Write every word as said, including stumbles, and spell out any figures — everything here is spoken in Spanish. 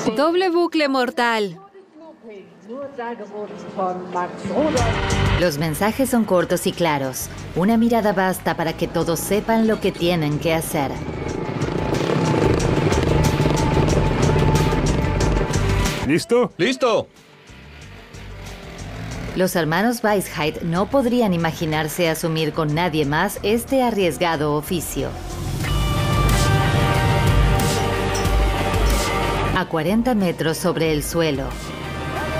Doble bucle mortal. Los mensajes son cortos y claros. Una mirada basta para que todos sepan lo que tienen que hacer. ¿Listo? ¡Listo! Los hermanos Weisheit no podrían imaginarse asumir con nadie más este arriesgado oficio. A cuarenta metros sobre el suelo,